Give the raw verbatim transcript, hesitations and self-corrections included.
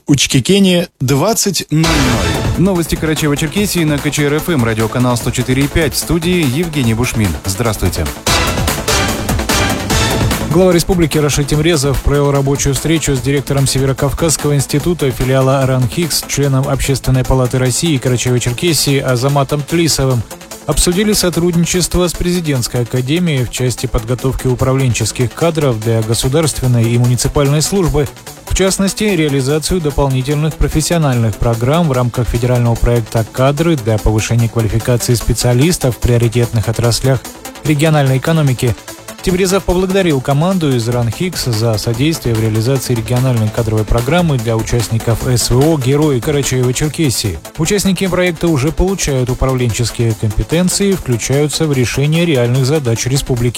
Учкекене двадцать ноль ноль. Новости Карачаево-Черкесии на КЧР-ФМ, радиоканал сто четыре и пять. В студии Евгений Бушмин. Здравствуйте. Глава республики Рашид Темрезов провел рабочую встречу с директором Северокавказского института филиала РАНХИКС, членом Общественной палаты России Карачаево-Черкесии Азаматом Тлисовым. Обсудили сотрудничество с президентской академией в части подготовки управленческих кадров для государственной и муниципальной службы, в частности, реализацию дополнительных профессиональных программ в рамках федерального проекта «Кадры» для повышения квалификации специалистов в приоритетных отраслях региональной экономики. Темрезов поблагодарил команду из РАНХИКС за содействие в реализации региональной кадровой программы для участников СВО «Герои Карачаево-Черкесии». Участники проекта уже получают управленческие компетенции и включаются в решение реальных задач республики.